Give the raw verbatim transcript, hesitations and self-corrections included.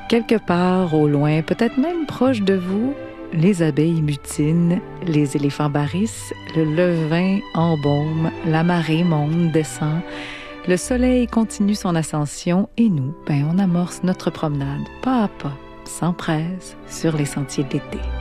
Quelque part au loin, peut-être même proche de vous, les abeilles mutinent, les éléphants barrissent, le levain embaume, la marée monte, descend, le soleil continue son ascension et nous, ben, on amorce notre promenade pas à pas, sans presse, sur les sentiers d'été.